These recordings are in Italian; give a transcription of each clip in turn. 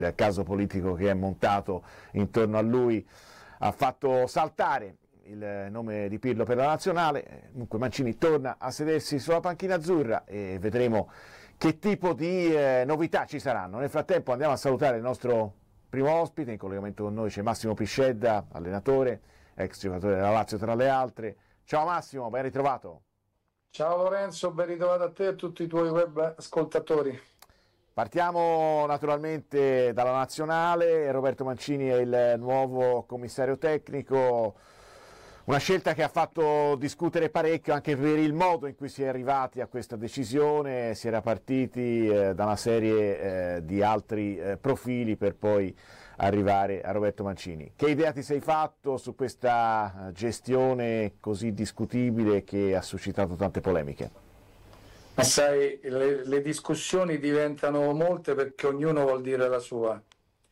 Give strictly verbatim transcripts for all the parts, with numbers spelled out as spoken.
Il caso politico che è montato intorno a lui ha fatto saltare il nome di Pirlo per la nazionale. Dunque Mancini torna a sedersi sulla panchina azzurra e vedremo che tipo di eh, novità ci saranno. Nel frattempo andiamo a salutare il nostro primo ospite. In collegamento con noi c'è Massimo Piscedda, allenatore, ex giocatore della Lazio tra le altre. Ciao Massimo, ben ritrovato. Ciao Lorenzo, ben ritrovato a te e a tutti i tuoi web ascoltatori. Partiamo naturalmente dalla nazionale. Roberto Mancini è il nuovo commissario tecnico, una scelta che ha fatto discutere parecchio anche per il modo in cui si è arrivati a questa decisione. Si era partiti eh, da una serie eh, di altri eh, profili per poi arrivare a Roberto Mancini. Che idea ti sei fatto su questa gestione così discutibile che ha suscitato tante polemiche? Ma sai, le, le discussioni diventano molte perché ognuno vuol dire la sua.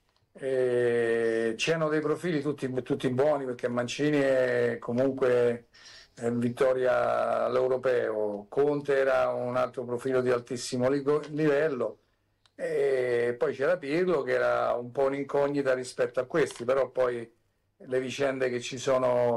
E c'erano dei profili tutti, tutti buoni, perché Mancini è comunque in vittoria all'europeo, Conte era un altro profilo di altissimo livello, e poi c'era Pirlo che era un po' un'incognita rispetto a questi, però poi le vicende che ci sono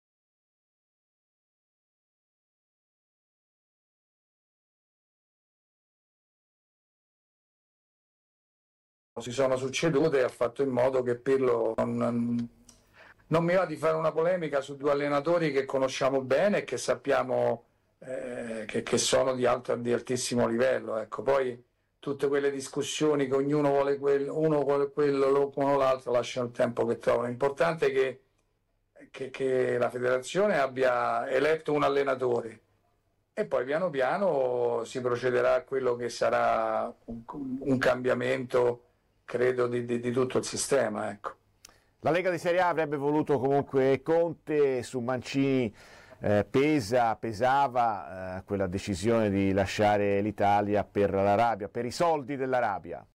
si sono succedute e ha fatto in modo che Pirlo non, non mi va di fare una polemica su due allenatori che conosciamo bene e che sappiamo eh, che, che sono di, alto, di altissimo livello. Ecco, poi tutte quelle discussioni che ognuno vuole quello, uno vuole quello, uno l'altro, lasciano il tempo che trovano. L'importante è che, che, che la federazione abbia eletto un allenatore e poi piano piano si procederà a quello che sarà un, un cambiamento, credo, di, di, di tutto il sistema. Ecco. La Lega di Serie A avrebbe voluto comunque Conte. Su Mancini eh, pesa, pesava eh, quella decisione di lasciare l'Italia per l'Arabia, per i soldi dell'Arabia.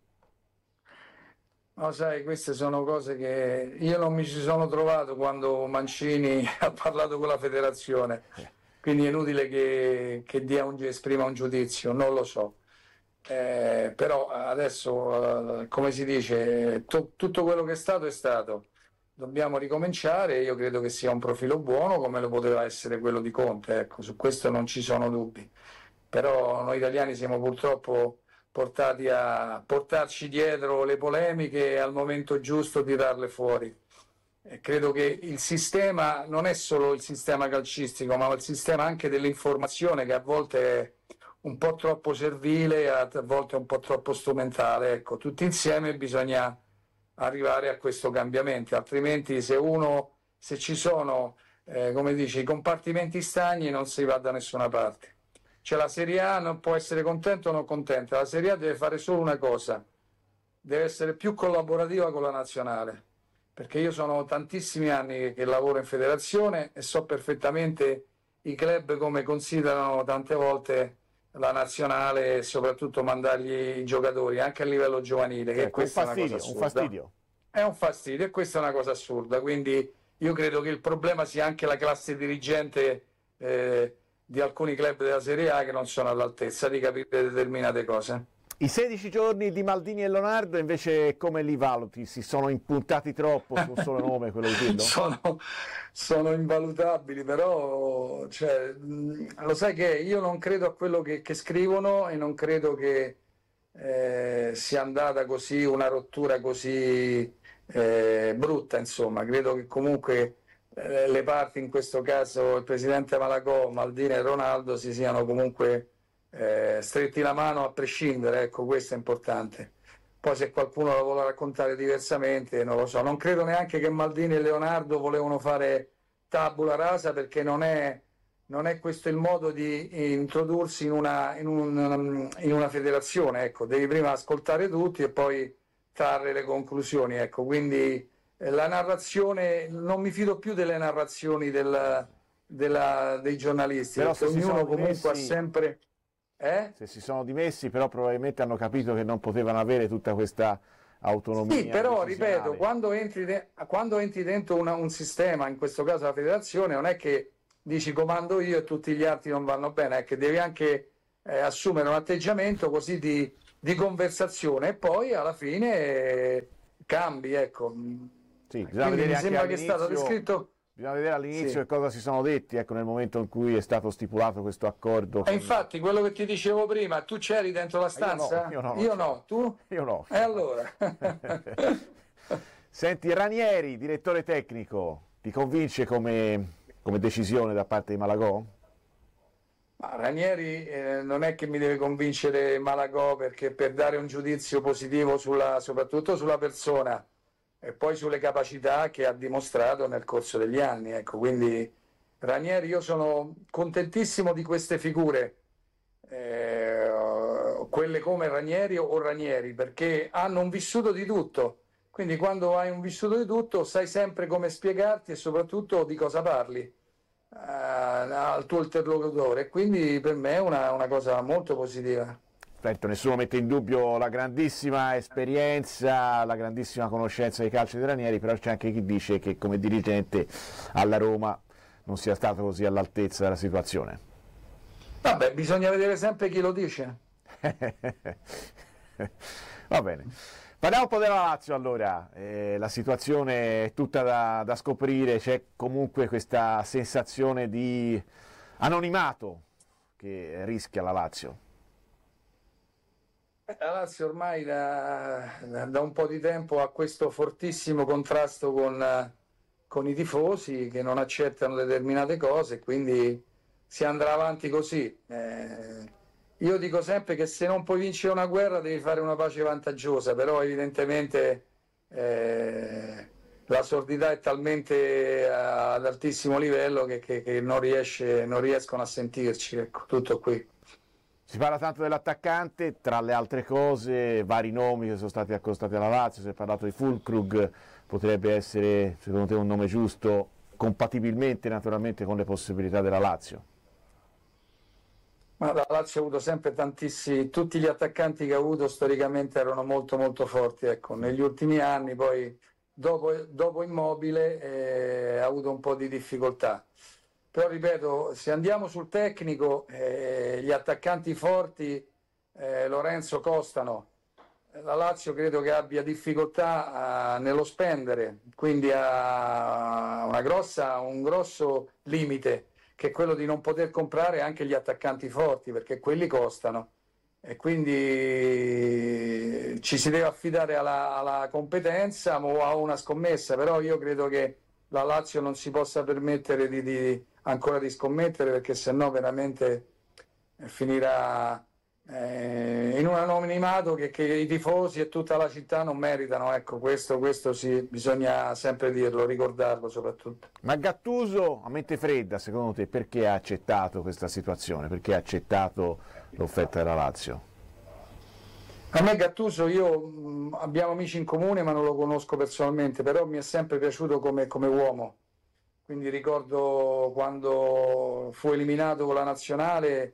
No, sai, queste sono cose che io non mi ci sono trovato quando Mancini ha parlato con la federazione, quindi è inutile che, che dia un, esprima un giudizio, non lo so. Eh, però adesso, eh, come si dice, to, tutto quello che è stato è stato, dobbiamo ricominciare. Io credo che sia un profilo buono come lo poteva essere quello di Conte, ecco, su questo non ci sono dubbi, però noi italiani siamo purtroppo portati a portarci dietro le polemiche e al momento giusto tirarle fuori. E credo che il sistema non è solo il sistema calcistico, ma il sistema anche dell'informazione, che a volte è un po' troppo servile, a volte un po' troppo strumentale. Ecco, tutti insieme bisogna arrivare a questo cambiamento, altrimenti se uno, se ci sono, eh, come dice, i compartimenti stagni, non si va da nessuna parte. Cioè la Serie A non può essere contento o non contenta, la Serie A deve fare solo una cosa, deve essere più collaborativa con la nazionale, perché io sono tantissimi anni che lavoro in federazione e so perfettamente i club come considerano tante volte la nazionale e soprattutto mandargli i giocatori anche a livello giovanile, che ecco, questa un fastidio, è una cosa un assurda. fastidio. È un fastidio e questa è una cosa assurda, quindi io credo che il problema sia anche la classe dirigente eh, di alcuni club della Serie A che non sono all'altezza di capire determinate cose. I sedici giorni di Maldini e Leonardo invece come li valuti? Si sono impuntati troppo su un solo nome, quello di Pirlo? sono, sono invalutabili, però cioè, lo sai che io non credo a quello che, che scrivono e non credo che eh, sia andata così, una rottura così eh, brutta, insomma. Credo che comunque eh, le parti, in questo caso il presidente Malagò, Maldini e Ronaldo, si siano comunque Eh, stretti la mano a prescindere, ecco, questo è importante. Poi se qualcuno lo vuole raccontare diversamente, non lo so. Non credo neanche che Maldini e Leonardo volevano fare tabula rasa, perché non è, non è questo il modo di introdursi in una, in un, in una federazione, ecco. Devi prima ascoltare tutti e poi trarre le conclusioni, ecco. Quindi eh, la narrazione, non mi fido più delle narrazioni del, della, dei giornalisti, però perché ognuno comunque dimessi... ha sempre... Eh? Se si sono dimessi, però probabilmente hanno capito che non potevano avere tutta questa autonomia. Sì, però ripeto, quando entri, de- quando entri dentro una, un sistema, in questo caso la federazione, non è che dici comando io e tutti gli altri non vanno bene, è che devi anche eh, assumere un atteggiamento così di, di conversazione, e poi alla fine eh, cambi, ecco. Sì, bisogna Quindi vedere mi anche sembra che è stato all'inizio, descritto. bisogna vedere all'inizio Sì. che cosa si sono detti, ecco, nel momento in cui è stato stipulato questo accordo. E Con... infatti quello che ti dicevo prima, tu c'eri dentro la Io no, stanza? io no, non Io c'ero. no, tu? Io no. E allora? Senti, Ranieri, direttore tecnico, ti convince come, come decisione da parte di Malagò? Ma Ranieri eh, non è che mi deve convincere Malagò, perché per dare un giudizio positivo sulla, soprattutto sulla persona e poi sulle capacità che ha dimostrato nel corso degli anni, ecco, quindi Ranieri, io sono contentissimo di queste figure, eh, quelle come Ranieri o Ranieri, perché hanno un vissuto di tutto, quindi quando hai un vissuto di tutto sai sempre come spiegarti e soprattutto di cosa parli eh, al tuo interlocutore, quindi per me è una, una cosa molto positiva. Certo, nessuno mette in dubbio la grandissima esperienza, la grandissima conoscenza di calcio di Ranieri, però c'è anche chi dice che come dirigente alla Roma non sia stato così all'altezza della situazione. Vabbè, bisogna vedere sempre chi lo dice. Va bene. Parliamo un po' della Lazio allora, eh, la situazione è tutta da, da scoprire, c'è comunque questa sensazione di anonimato che rischia la Lazio. La Lazio ormai da, da un po' di tempo ha questo fortissimo contrasto con, con i tifosi che non accettano determinate cose, quindi si andrà avanti così. Eh, io dico sempre che se non puoi vincere una guerra devi fare una pace vantaggiosa, però evidentemente eh, la sordità è talmente ad altissimo livello che, che, che non, riesce, non riescono a sentirci, ecco, tutto qui. Si parla tanto dell'attaccante, tra le altre cose vari nomi che sono stati accostati alla Lazio, si è parlato di Füllkrug, potrebbe essere secondo te un nome giusto, compatibilmente naturalmente con le possibilità della Lazio? Ma la Lazio ha avuto sempre tantissimi, tutti gli attaccanti che ha avuto storicamente erano molto molto forti, ecco. Negli ultimi anni poi dopo, dopo Immobile eh, ha avuto un po' di difficoltà. Però ripeto, se andiamo sul tecnico, eh, gli attaccanti forti, eh, Lorenzo, costano. La Lazio credo che abbia difficoltà a, nello spendere, quindi ha una grossa, un grosso limite, che è quello di non poter comprare anche gli attaccanti forti, perché quelli costano. E quindi ci si deve affidare alla, alla competenza o a una scommessa, però io credo che la Lazio non si possa permettere di, di ancora di scommettere, perché sennò veramente finirà eh, in un anonimato che, che i tifosi e tutta la città non meritano. Ecco, questo, questo sì, bisogna sempre dirlo, ricordarlo soprattutto. Ma Gattuso, a mente fredda, secondo te, perché ha accettato questa situazione? Perché ha accettato l'offerta della Lazio? A me Gattuso, io mh, abbiamo amici in comune ma non lo conosco personalmente, però mi è sempre piaciuto come, come uomo. Quindi ricordo quando fu eliminato con la nazionale,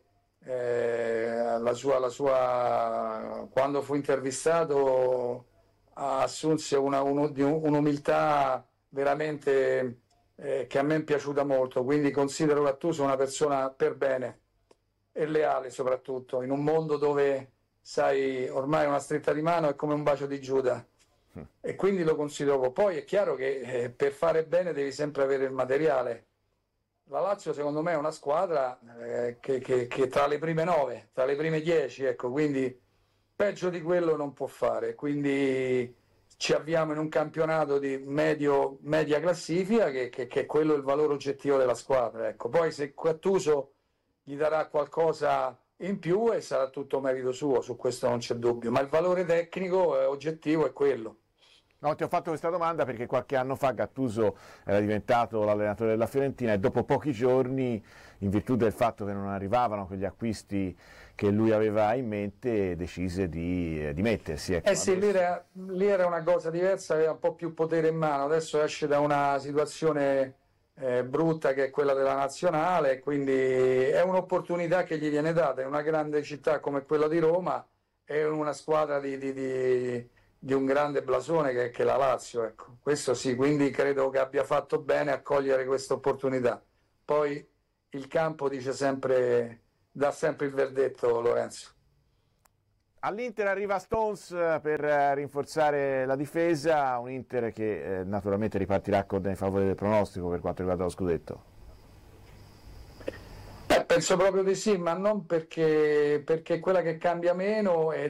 eh, la sua, la sua, quando fu intervistato assunse una, un, un'umiltà veramente eh, che a me è piaciuta molto, quindi considero Gattuso una persona per bene e leale soprattutto, in un mondo dove, sai, ormai una stretta di mano è come un bacio di Giuda. E quindi lo considero. Poi è chiaro che eh, per fare bene devi sempre avere il materiale. La Lazio secondo me è una squadra eh, che, che, che tra le prime nove, tra le prime dieci, ecco, quindi peggio di quello non può fare. Quindi ci avviamo in un campionato di medio, media classifica che, che, che è quello il valore oggettivo della squadra. Ecco. Poi se Gattuso gli darà qualcosa in più e sarà tutto merito suo, su questo non c'è dubbio, ma il valore tecnico eh, oggettivo è quello. No, ti ho fatto questa domanda perché qualche anno fa Gattuso era diventato l'allenatore della Fiorentina e dopo pochi giorni, in virtù del fatto che non arrivavano quegli acquisti che lui aveva in mente, decise di dimettersi. Ecco, eh sì, lì era, lì era una cosa diversa, aveva un po' più potere in mano, adesso esce da una situazione eh, brutta che è quella della nazionale, quindi è un'opportunità che gli viene data in una grande città come quella di Roma e in una squadra di... di, di di un grande blasone che, che è la Lazio, ecco. Questo sì, quindi credo che abbia fatto bene a cogliere questa opportunità. Poi il campo dice sempre, dà sempre il verdetto, Lorenzo. All'Inter arriva Stones per rinforzare la difesa, un Inter che eh, naturalmente ripartirà con i favori del pronostico per quanto riguarda lo scudetto. Eh, penso proprio di sì, ma non perché, perché è quella che cambia meno e